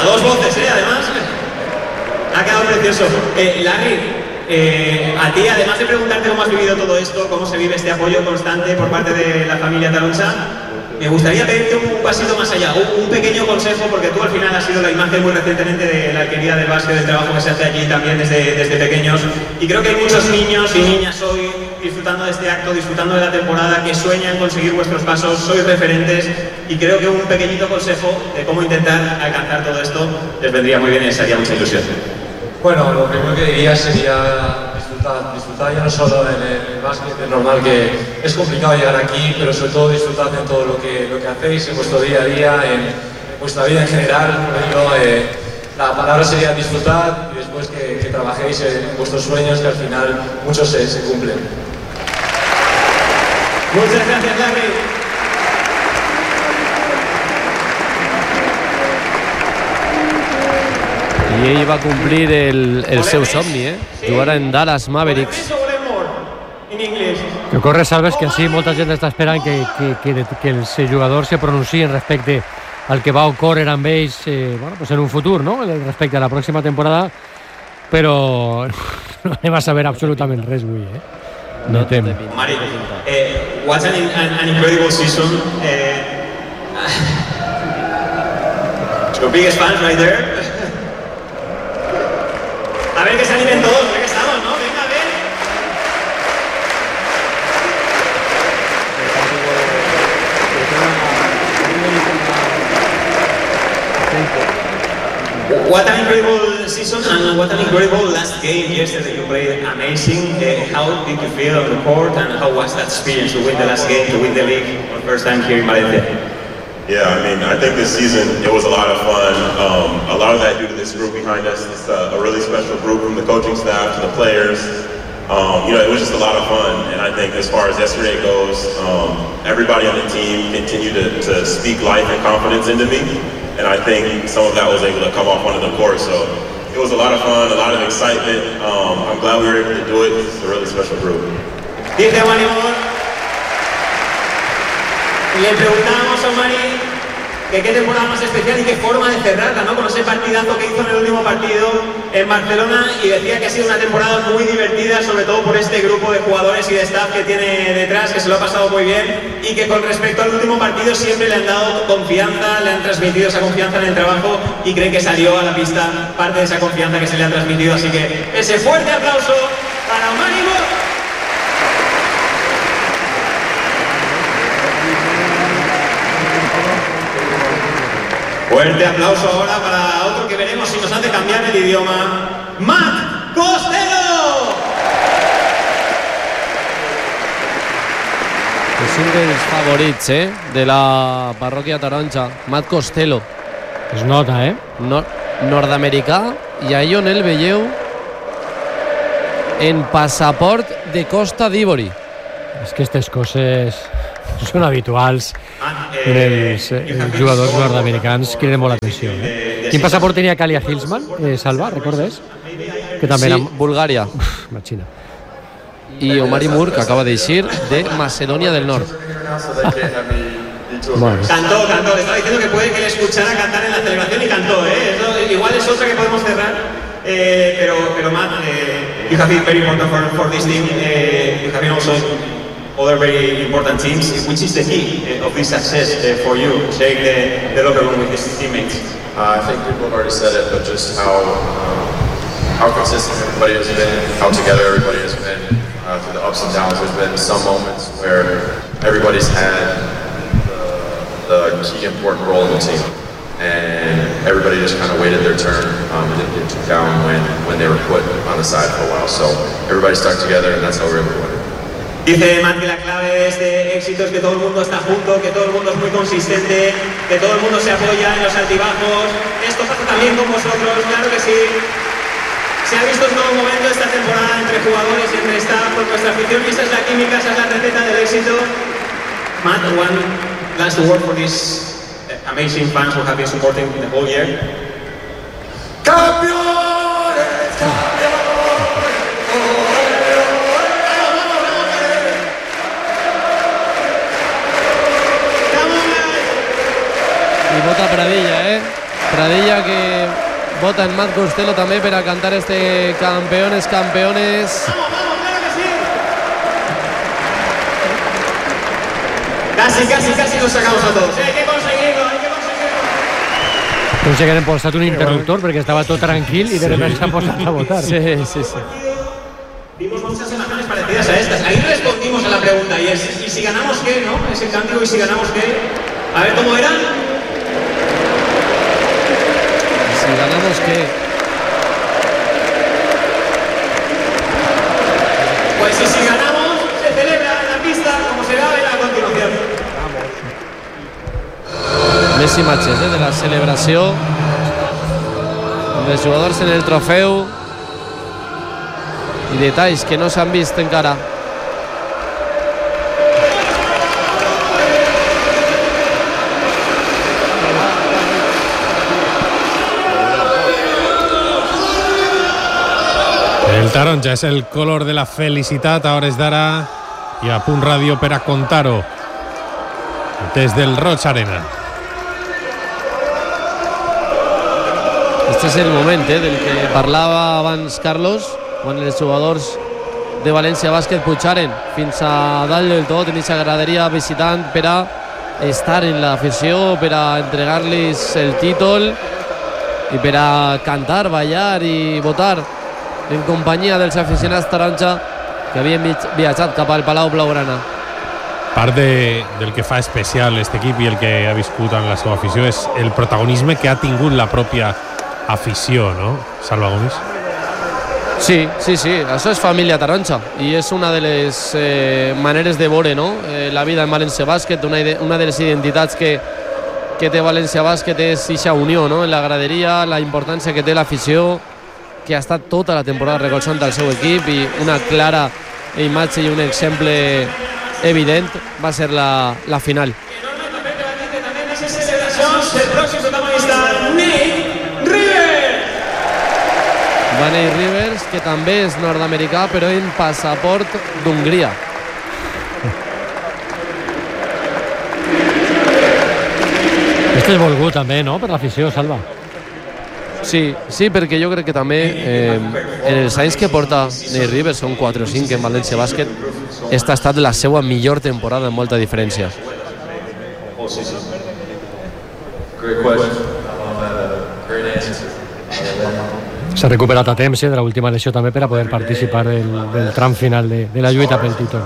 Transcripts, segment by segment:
dos voces, además. Ha quedado precioso. Larry, a ti, además de preguntarte cómo has vivido todo esto, cómo se vive este apoyo constante por parte de la familia Taroncha, me gustaría pedirte un pasito más allá, un pequeño consejo, porque tú al final has sido la imagen muy recientemente de la alquería del básquet, del trabajo que se hace allí también desde pequeños, y creo que hay muchos niños y niñas hoy disfrutando de este acto, disfrutando de la temporada, que sueñan conseguir vuestros pasos, sois referentes, y creo que un pequeñito consejo de cómo intentar alcanzar todo esto les vendría muy bien y les haría mucha ilusión. Bueno, lo primero que diría sería disfrutar ya no solo en el básquet, es normal que es complicado llegar aquí, pero sobre todo disfrutad en todo lo que hacéis, en vuestro día a día, en vuestra vida en general. Por ello, la palabra sería disfrutar y después que trabajéis en vuestros sueños, que al final muchos se cumplen. Muchas gracias, Larry. I ell va complir el seu somni, jugar en Dallas Mavericks. Que corre, Salves, que així molta gent està esperant que els jugadors se pronuncien respecte al que va ocórrer amb ells bueno, pues en un futur, no? Respecte a la pròxima temporada, però no anem a saber absolutament res avui, No tem. Mari, what's an incredible season. Your biggest fans right there. A ver que se animen todos, ya que estamos, ¿no? Venga, a ver. What an incredible season and what an incredible last game yesterday. You played amazing. How did you feel on the court and how was that experience to win the last game, to win the league for the first time here in Valencia? Yeah, I mean, I think this season it was a lot of fun. A lot of that due to this group behind us. It's a really special group, from the coaching staff to the players. It was just a lot of fun. And I think as far as yesterday goes, everybody on the team continued to speak life and confidence into me. And I think some of that was able to come off onto the court. So it was a lot of fun, a lot of excitement. I'm glad we were able to do it. It's a really special group. Le preguntábamos a Mari que qué temporada más especial y qué forma de cerrarla, ¿no? Con ese partidazo que hizo en el último partido en Barcelona, y decía que ha sido una temporada muy divertida, sobre todo por este grupo de jugadores y de staff que tiene detrás, que se lo ha pasado muy bien, y que con respecto al último partido siempre le han dado confianza, le han transmitido esa confianza en el trabajo, y creen que salió a la pista parte de esa confianza que se le ha transmitido. Así que ese fuerte aplauso para Mari Bosch. Fuerte aplauso ahora para otro que veremos si nos hace cambiar el idioma. Matt Costello. És un dels favorits, de la parròquia Taronja. Matt Costello. Es nota, Nord-americà, i ahir on el veieu en passaport de Costa d'Ivori. És que aquestes coses són habituals en els jugadors nord-americans, criden molt l'atenció. Quin passaport tenia Kalia Hilsman, Salva, recordes? Que també era... Bulgària. Machina. I Omari Moore, que acaba d'eixir de Macedònia del Nord. Bueno. Cantó, le estaba diciendo que puede que le escuchara cantar en la celebración y cantó, Eso, igual es otra que podemos cerrar, pero Matt, you have been very important for this team, you have been also other very important teams. Which is the key of this success for you, sharing the locker room with his teammates? I think people have already said it, but just how consistent everybody has been, how together everybody has been through the ups and downs. There's been some moments where everybody's had the key important role in the team, and everybody just kind of waited their turn and didn't get too down when they were put on the side for a while. So everybody stuck together, and that's how we were able to win. Dice Matt que la clave de este éxito es que todo el mundo está junto, que todo el mundo es muy consistente, que todo el mundo se apoya en los altibajos. Esto pasa también con vosotros, claro que sí. Se ha visto un nuevo momento esta temporada entre jugadores y entre staff, por nuestra afición, y esa es la química, esa es la receta del éxito. Matt, one last word for these amazing fans who have been supporting the whole year. ¡Campeones! ¡Campeones! I Bota Pradilla, Pradilla que vota en Matt Costello també per a cantar este Campeones, Campeones. Casi nos sacamos a todos. Hay que conseguirlo. Pensé que han posat un interruptor perquè estava tot tranquil i de repente s'han posat a votar. Sí. Vimos muchas imágenes parecidas a estas. Ahí respondimos a la pregunta y es, ¿y si ganamos qué? ¿No? Ese cántico, ¿y si ganamos qué? A ver cómo era. Si ganamos qué. Pues si ganamos, se celebra en la pista como se va a ver a continuación. Més imatges de la celebració dels jugadors en el trofeu i detalls que no s'han vist encara. El taronja és el color de la felicitat a hores d'ara i a Punt Ràdio per a contar-ho des del Roig Arena. Este és el moment del que parlava abans Carlos, quan els jugadors de València Bàsquet pujaren fins a dalt del tot en aquesta graderia visitant per a estar en l'afició, per a entregar-los el títol i per a cantar, ballar i votar en companyia dels aficionats taronja que havien viatjat cap al Palau Blaugrana. Part del que fa especial aquest equip i el que ha viscut en la seva afició és el protagonisme que ha tingut la pròpia afició, no, Salva Gomis? Sí, això és família taronja i és una de les maneres de veure, no? La vida en València Bàsquet, una de les identitats que té València Bàsquet és aquesta unió, no? En la graderia, la importància que té l'afició, que ha estat tota la temporada recolzant el seu equip i una clara imatge i un exemple evident va ser la final. El próximo protagonista, Nate Rivers. Nate Rivers, que també és nord-americà però en passaport d'Hongria. Este és volgut també, no?, per l'afició, Salva. Sí, perquè jo crec que també en els anys que porta Nate Rivers, són 4 o 5 en València Bàsquet, esta ha estat la seva millor temporada amb molta diferència. S'ha recuperat a temps de l'última lesió també per a poder participar del tram final de la lluita pel títol.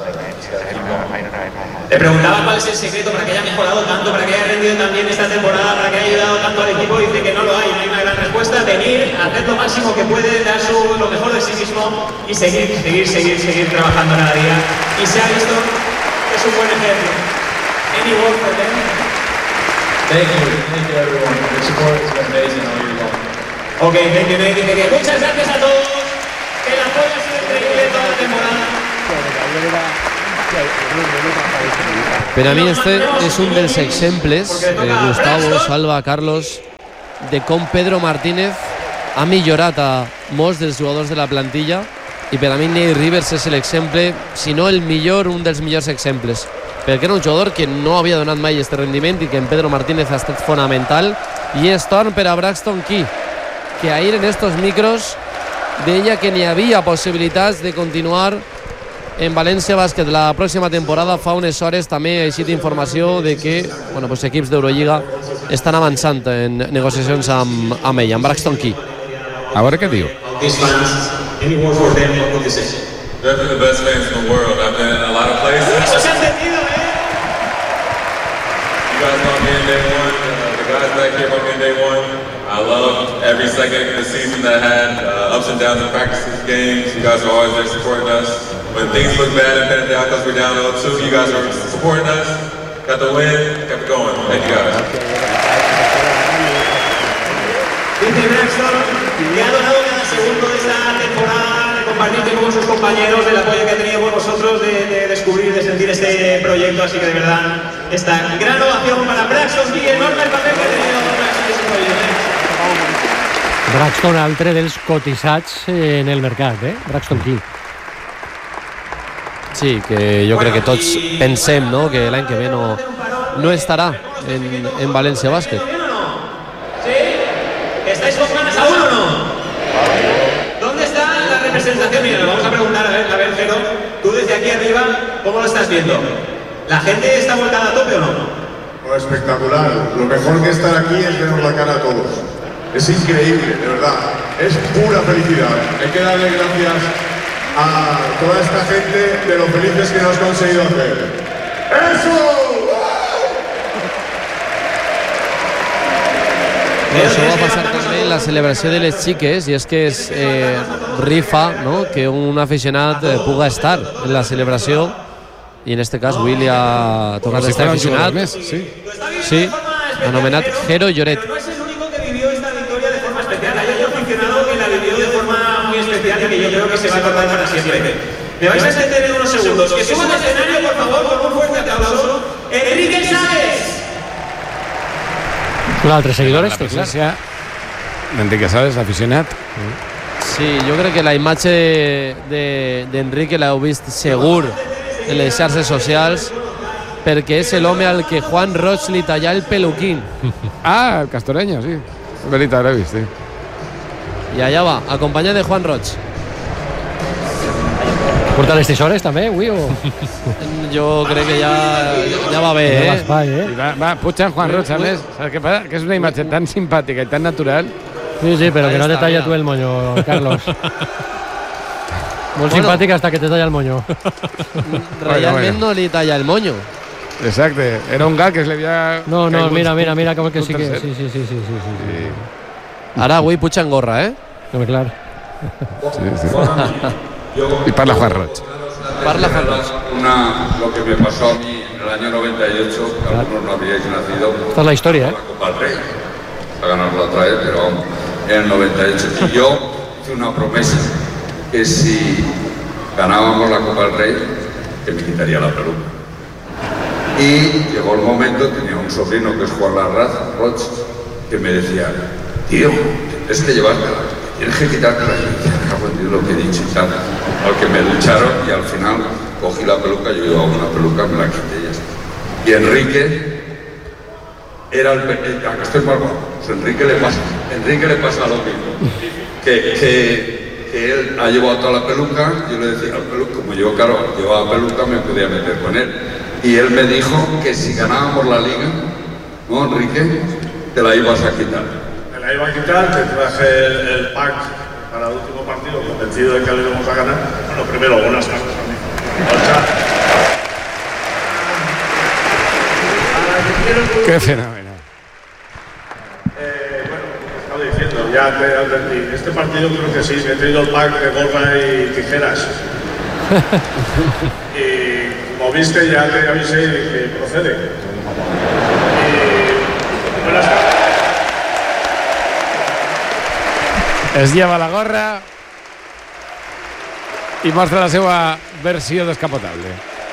Le preguntaba cuál es el secreto para que haya mejorado tanto, para que haya rendido tan bien esta temporada, para que haya ayudado tanto al equipo. Dice que no lo hay, no hay una gran respuesta. Venir, hacer lo máximo que puede, dar lo mejor de sí mismo y seguir trabajando cada día. Y se ha visto que es un buen ejemplo. Any word for them? Thank you everyone. The support has been amazing all year long. Ok, thank you, Nate. Dice que muchas gracias a todos, que el apoyo ha sido increíble toda la temporada. Per a mi este és un dels exemples, Gustavo, Salva, Carlos, de com Pedro Martínez ha millorat a molts dels jugadors de la plantilla i per a mi Nate Rivers és l'exemple, si no el millor, un dels millors exemples, perquè era un jugador que no havia donat mai este rendiment i que en Pedro Martínez ha estat fonamental. I és torn per a Braxton Key, que ahir en estos micros deia que n'hi havia possibilitats de continuar en València Bàsquet la pròxima temporada. Fa unes hores també ha eixit informació de que equips d'Eurolliga estan avançant en negociacions amb ell, amb Braxton Key. A veure què diu. Definitely the best fans in the world. I've been in a lot of places. Eso se ha entendido, You guys brought me in day one. The guys back here brought me in day one. I loved every second of the season that had ups and downs in practices, games. You guys were always there supporting us. When things looked bad in Penn because we're down 0-2, you guys were supporting us. Got the win, kept it going. Thank you guys. Dice Braxton que ha donado cada segundo de esta temporada de compartir con sus compañeros, del apoyo que ha tenido por vosotros, de descubrir, de sentir este proyecto. Así que de verdad, esta gran ovación para Braxton Key, enorme el papel que ha tenido Braxton en este proyecto. Braxton, altre dels cotitzats en el mercat, Braxton Key. Sí, que jo crec que tots pensem, no?, que l'any que ve no estarà en València Bàsquet. Sí. ¿Estáis con ganas aún o no? ¿Dónde está la representación? Mira, lo vamos a preguntar, a ver, Jero, tú desde aquí arriba, ¿cómo lo estás viendo? ¿La gente está volcada a tope o no? Oh, espectacular. Lo mejor que estar aquí es vernos la cara a todos. Es increíble, de verdad. Es pura felicidad. Hay que darle gracias a toda esta gente de lo felices que nos has conseguido hacer. ¡Eso! Això va passar també en la celebració de les xiques, i és que és rifa, no?, que un aficionat puga estar en la celebració, i en este cas avui li ha tocat este aficionat, sí, anomenat Jero Lloret. No es el único que vivió esta victoria de forma especial. Hay otro aficionado que la vivió de forma muy especial y que yo creo que se va a acordar para siempre. Me vais a entender en unos segundos. Que suban al escenario, por favor, con un fuerte aplauso. Enrique Sáez. L'altre seguidor és, clar. D'Enrique Sáez, aficionat. Sí, jo crec que la imatge d'Enrique l'heu vist segur en les xarxes socials, perquè és l'home al que Juan Roig li tallà el peluquín. Ah, el Castoreño, sí. És veritat, l'he vist, sí. I allà va, acompanyat de Juan Roig. Porta les tisores també, avui, o...? Jo crec que ja va bé, Va, puja Juan Roig, a més. Saps què passa? Que és una imatge tan simpàtica i tan natural. Sí, però que no te talla tu el moño, Carlos. Molt simpàtic hasta que te talla el moño. Realment no li talla el moño. Exacte, era un gag que se li havia... No, mira, com que sí que... Sí. Ara avui puja en gorra, No, clar. Sí. Y parla Juan Roig. Parla Juan Roig. Lo que me pasó a mí en el año 98, que algunos no habríais nacido. Esta es la historia, La Copa del Rey. A ganarla otra vez, pero en el 98. Y yo hice una promesa, que si ganábamos la Copa del Rey, que me quitaría la peluca. Y llegó el momento, tenía un sobrino que es Juan Larraz, Roig, que me decía, tío, tienes que llevártela, tienes que quitártela. Y yo decía, lo que he dicho y tal. Al que me ducharon y al final cogí la peluca, yo llevaba una peluca, me la quité y ya está. Y Enrique era que estoy mal guapo. Pues Enrique le pasa lo mismo. Que él ha llevado toda la peluca, yo le decía al peluca, como yo, claro, llevaba peluca, me podía meter con él. Y él me dijo que si ganábamos la liga, ¿no, Enrique? Te la ibas a quitar. Me la iba a quitar, te traje el pack para el último partido, convencido de que le íbamos a ganar. Bueno, primero, buenas tardes a mí. Qué fenómeno. Bueno, estaba diciendo, ya te advertí, este partido creo que sí, me he traído el pack de gorra y tijeras. Y como viste, ya te avisé y dije, procede. Y buenas tardes. Es lleva la gorra i mostra la seva versió descapotable.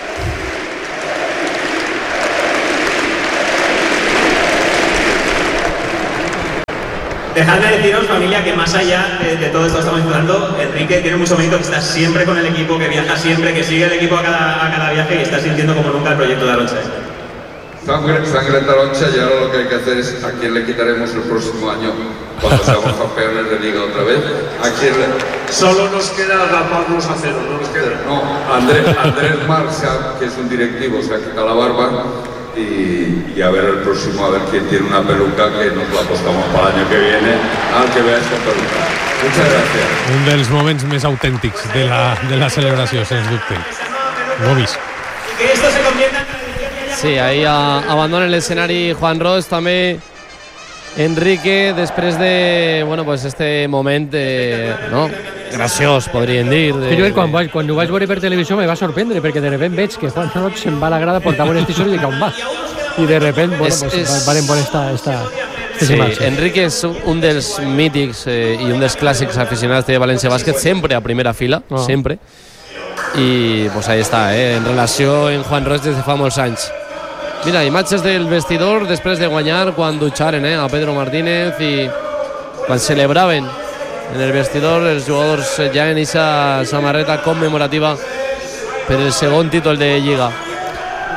Dejadme deciros, familia, que más allá de todo esto que estamos hablando, Enrique tiene mucho mérito que está siempre con el equipo, que viaja siempre, que sigue el equipo a cada viaje y está sintiendo como nunca el proyecto de Alonso. Sangre taroncha, y ahora lo que hay que hacer es a quién le quitaremos el próximo año cuando seamos campeones de liga otra vez. ¿A quién le... Solo nos queda agaparnos a cero, no nos queda. No, Andrés Marx, que es un directivo, se ha quitado la barba y a ver el próximo, a ver quién tiene una peluca que nos la apostamos para el año que viene al que vea esta peluca. Muchas gracias. Un dels moments més autèntics de la celebració, sens dubte. Ho he vist. Que esto se convierta en... Sí, ahí abandona el escenari Juan Roig, també Enrique, després de, bueno, pues este moment, no? Graciós, podríem dir. Jo quan ho vaig veure per televisió me va sorprendre, perquè de repente veig que Juan Roig se'n va a la grada, portava unes tisores i on va. I de repente, bueno, pues varen por esta sí, Enrique és un dels mítics i un dels clàssics aficionats de València Bàsquet, sempre a primera fila, sempre. I pues ahí està, en relació amb Juan Roig des de fa molts anys. Mira, imatges del vestidor després de guanyar, quan dutxaren a Pedro Martínez i quan celebraven en el vestidor els jugadors ja en aquesta samarreta commemorativa per el segon títol de Lliga.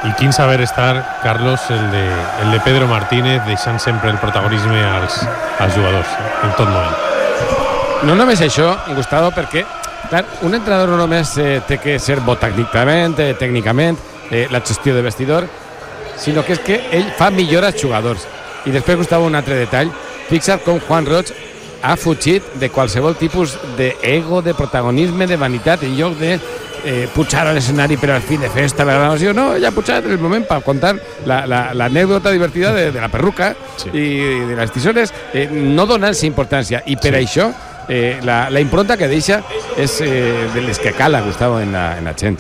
I quin saber estar, Carlos, el de Pedro Martínez, deixant sempre el protagonisme als jugadors, en tot moment. No només això, Gustavo, perquè clar, un entrenador no només té que ser bo tècnicament, la gestió de vestidor, sinó que és que ell fa millor als jugadors. I després, Gustavo, un altre detall. Fixa't com Juan Roig ha fugit de qualsevol tipus d'ego, de protagonisme, de vanitat, en lloc de pujar a l'escenari per al fi de festa, la gravació. No, ell ha pujat en el moment per contar l'anècdota divertida de la perruca i de les tisores, no donant-se importància. I per això la impronta que deixa és de les que cala, Gustavo, en la gent.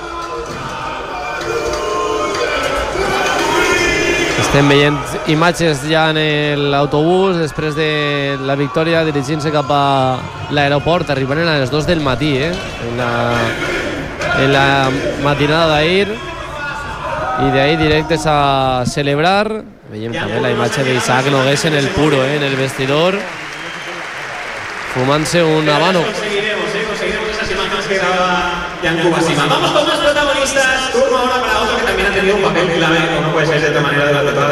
Estem veient imatges ja en l'autobús després de la victòria, dirigint-se cap a l'aeroport, arribant a les 2 del matí, en la matinada d'ahir, i d'ahir directes a celebrar. Veiem també la imatge d'Isaac Nogués en el puro, en el vestidor, fumant-se un habano. Conseguiremos esas imágenes que graba Yankuba Sima. Vamos con más protagonistas, turno ahora para otro que también ha tenido un papel clave, como no puede ser de otra manera, durante toda